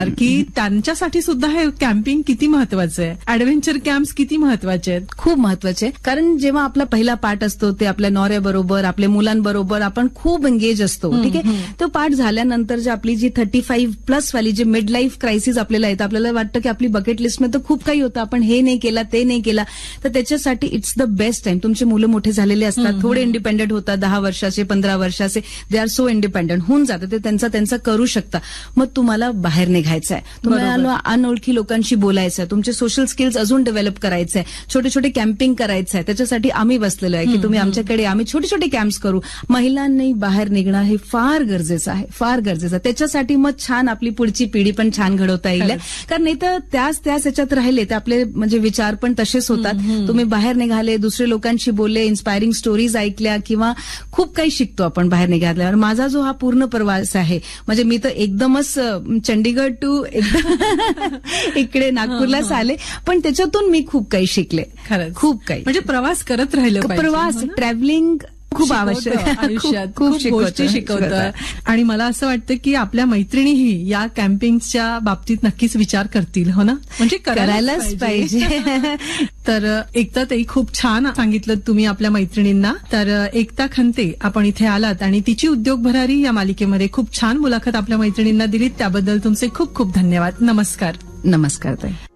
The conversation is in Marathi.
की त्यांच्यासाठी सुद्धा हे कॅम्पिंग किती महत्वाचं आहे, ऍडव्हेंचर कॅम्प्स किती महत्वाचे आहेत. खूप महत्वाचे आहे. कारण जेव्हा आपला पहिला पाठ असतो ते आपल्या नवऱ्याबरोबर, आपल्या मुलांबरोबर आपण खूप एंगेज असतो. ठीक आहे. तो पाठ झाल्यानंतर जी आपली जी 35+ वाली जी मिड लाईफ क्रायसिस आपल्याला येतं, आपल्याला वाटतं की आपली बकेट लिस्टमध्ये तर खूप काही होतं, आपण हे नाही केला, ते नाही केला. तर त्याच्यासाठी इट्स द बेस्ट टाइम. तुमचे मुलं मोठे झालेले असतात, थोडे इंडिपेंडेंट होतात, 10 वर्षाचे 15 वर्षाचे, दे आर सो इंडिपेंडेंट होऊन जातं, ते त्यांचा करू शकता. मग तुम्हाला बाहेर निघायचं आहे, तुम्हाला अनोळखी लोकांशी बोलायचं आहे, तुमचे सोशल स्किल्स अजून डेव्हलप करायचे आहे, छोटे छोटे कॅम्पिंग करायचं आहे. त्याच्यासाठी आम्ही बसलेलो आहे की तुम्ही आमच्याकडे, आम्ही छोटे छोटे कॅम्प्स करू. महिलांनी बाहेर निघणं हे फार गरजेचं आहे, फार गरजेचं. त्याच्यासाठी मग छान आपली पुढची पिढी पण छान घडवता येईल. कारण नाही तर त्याच याच्यात राहिले तर आपले म्हणजे विचार पण तसेच होतात. तुम्ही बाहेर निघाले, दुसरे लोकांशी बोलले, इन्स्पायरिंग स्टोरीज ऐकल्या किंवा खूप काही शिकतो आपण बाहेर निघाल्यावर. माझा जो हा पूर्ण प्रवास आहे, म्हणजे मी तर एकदमच चंडीगड टू इकडे नागपूरलाच आले, पण त्याच्यातून मी खूप काही शिकले. खरंच खूप काही. म्हणजे प्रवास करत राहिलं पाहिजे. प्रवास, ट्रॅव्हलिंग खूप आवश्यक आहे आयुष्यात. खूप गोष्टी शिकवतं. आणि मला असं वाटतं की आपल्या मैत्रिणीही या कॅम्पिंगच्या बाबतीत नक्कीच विचार करतील. हो ना. म्हणजे करायलाच पाहिजे. तर एकता ताई, खूप छान सांगितलं तुम्ही आपल्या मैत्रिणींना. तर एकता खंते आपण इथे आलात आणि तिची उद्योग भरारी या मालिकेमध्ये खूप छान मुलाखत आपल्या मैत्रिणींना दिलीत, त्याबद्दल तुमचे खूप खूप धन्यवाद. नमस्कार. नमस्कार ताई.